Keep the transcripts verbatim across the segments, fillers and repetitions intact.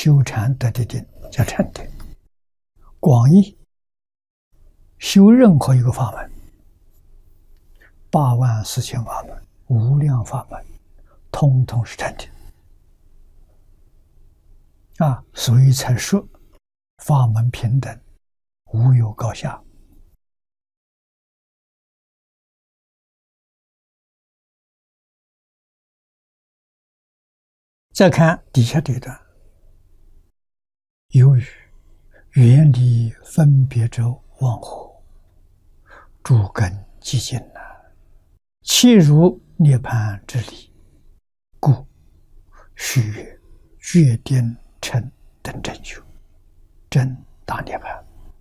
修禅得的定叫禅定。广义修任何一个法门，八万四千法门、无量法门，通通是禅定啊，所以才说法门平等，无有高下。再看底下这段，由于远离分别者忘乎，诸根寂静呐，契如涅槃之理，故须曰决定成等正觉，真大涅槃。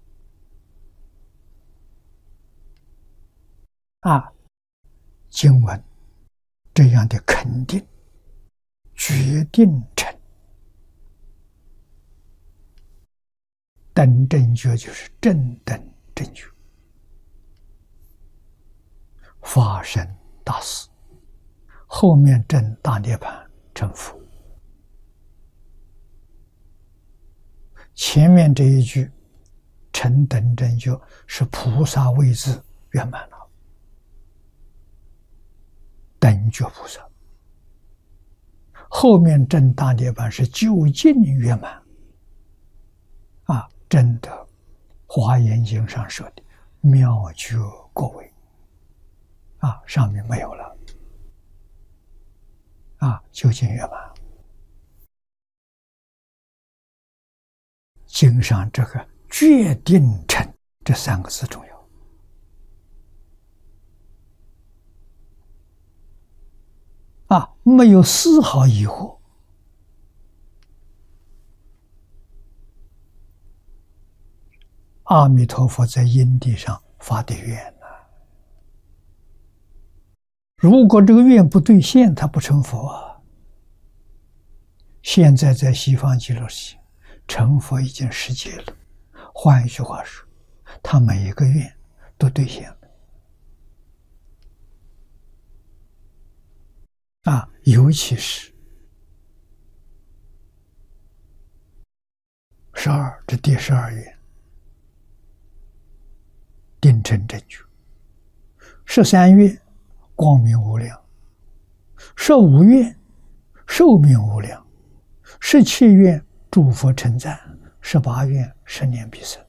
啊，经文这样的肯定，决定成等正觉，就是正等正觉，发生大事，后面证大涅槃成佛。前面这一句成等正觉是菩萨位置圆满了，等觉菩萨。后面证大涅槃是究竟圆满啊，证得《华严经》上说的妙觉果位啊，上面没有了啊，究竟圆满。经上这个决定成这三个字重要啊，没有丝毫疑惑。阿弥陀佛在因地上发的愿呐、啊，如果这个愿不兑现，他不成佛啊。现在在西方极乐世界成佛已经十劫了，换一句话说，他每一个愿都兑现了啊，尤其是十二这第十二愿定成正觉，十三愿光明无量，十五愿寿命无量，十七愿诸佛称赞，十八愿十年必生。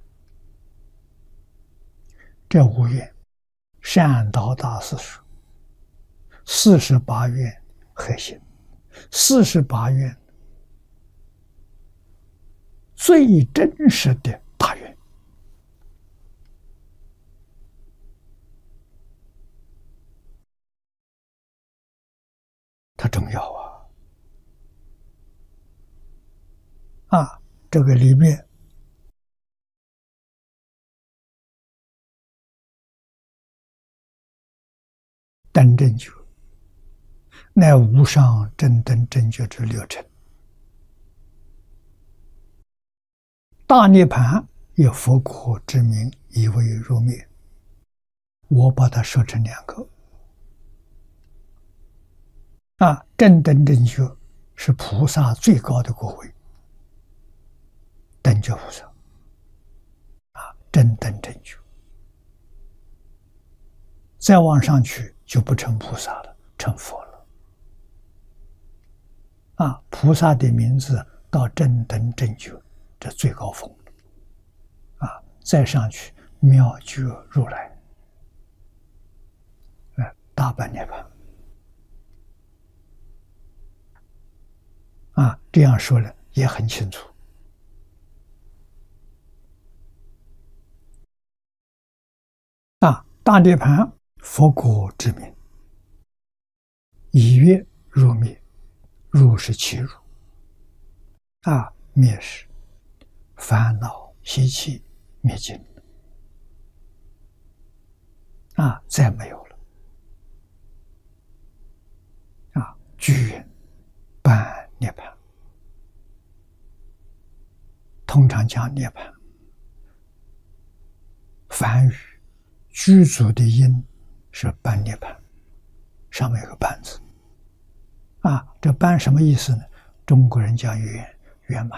这五愿善导大师说，四十八愿核心，四十八愿最真实的大愿。它重要啊！啊，这个里面等正觉，乃无上正等正觉之六尘。大涅槃以佛国之名以为入灭，我把它说成两个。啊，正等正觉是菩萨最高的果位，等觉菩萨啊，正等正觉，再往上去就不成菩萨了，成佛了。啊，菩萨的名字到正等正觉，这最高峰啊，再上去妙觉如来，啊，大般涅槃。啊，这样说了也很清楚。啊，大涅槃佛国之名，以曰入灭，入是其入，啊，灭是烦恼习气灭尽，啊，再没有了。啊，居云般涅槃，通常讲涅槃，梵语居住的音是般涅槃，上面有个般字。啊，这般什么意思呢？中国人讲语言， 圆满。